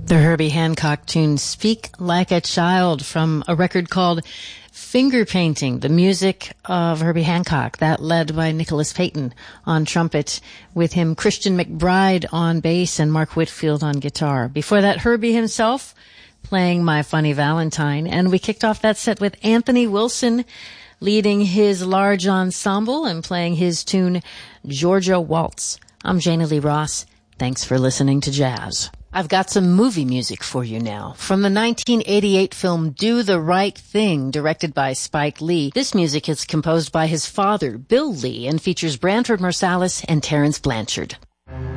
The Herbie Hancock tune Speak Like a Child from a record called Finger Painting, the music of Herbie Hancock, that led by Nicholas Payton on trumpet, with him Christian McBride on bass and Mark Whitfield on guitar. Before that, Herbie himself playing My Funny Valentine, and we kicked off that set with Anthony Wilson leading his large ensemble and playing his tune Georgia Waltz. I'm Jana Lee Ross. Thanks for listening to Jazz. I've got some movie music for you now. From the 1988 film Do the Right Thing, directed by Spike Lee. This music is composed by his father, Bill Lee, and features Branford Marsalis and Terence Blanchard.